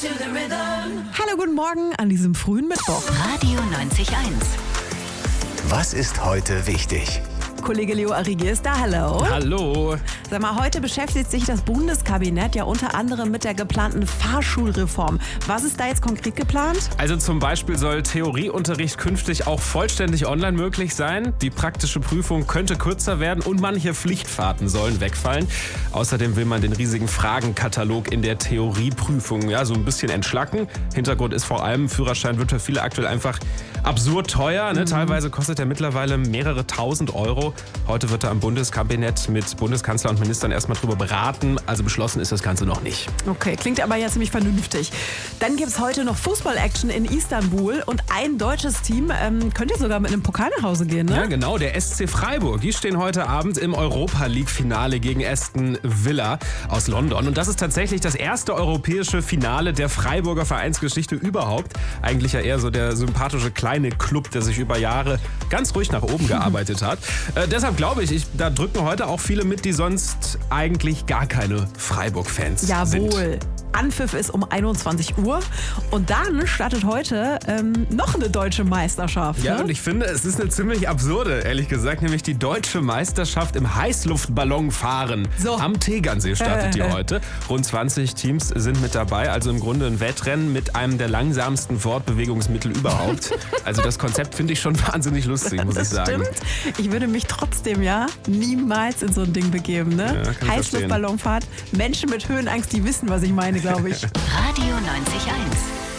Hallo, guten Morgen an diesem frühen Mittwoch. Radio 90.1. Was ist heute wichtig? Kollege Leo Arrigi ist da, hallo. Hallo. Sag mal, heute beschäftigt sich das Bundeskabinett ja unter anderem mit der geplanten Fahrschulreform. Was ist da jetzt konkret geplant? Also zum Beispiel soll Theorieunterricht künftig auch vollständig online möglich sein. Die praktische Prüfung könnte kürzer werden und manche Pflichtfahrten sollen wegfallen. Außerdem will man den riesigen Fragenkatalog in der Theorieprüfung so ein bisschen entschlacken. Hintergrund ist vor allem, Führerschein wird für viele aktuell einfach absurd teuer. Teilweise kostet er mittlerweile mehrere tausend Euro. Heute wird da im Bundeskabinett mit Bundeskanzler und Ministern erstmal drüber beraten. Also beschlossen ist das Ganze noch nicht. Okay, klingt aber ja ziemlich vernünftig. Dann gibt es heute noch Fußball-Action in Istanbul und ein deutsches Team könnte sogar mit einem Pokal nach Hause gehen, ne? Ja, genau, der SC Freiburg. Die stehen heute Abend im Europa-League-Finale gegen Aston Villa aus London. Und das ist tatsächlich das erste europäische Finale der Freiburger Vereinsgeschichte überhaupt. Eigentlich ja eher so der sympathische kleine Club, der sich über Jahre ganz ruhig nach oben gearbeitet hat. Deshalb glaube ich, da drücken heute auch viele mit, die sonst eigentlich gar keine Freiburg-Fans sind. Jawohl. Anpfiff ist um 21 Uhr und dann startet heute noch eine deutsche Meisterschaft. Ja, ne? und ich finde, es ist eine ziemlich absurde, ehrlich gesagt, nämlich die deutsche Meisterschaft im Heißluftballonfahren. So. Am Tegernsee startet die heute. Rund 20 Teams sind mit dabei, also im Grunde ein Wettrennen mit einem der langsamsten Fortbewegungsmittel überhaupt. Also das Konzept finde ich schon wahnsinnig lustig, muss ich sagen. Stimmt. Ich würde mich trotzdem niemals in so ein Ding begeben. Ne? Ja, kann ich Heißluftballonfahrt, Menschen mit Höhenangst, die wissen, was ich meine, glaube ich. Radio 90.1.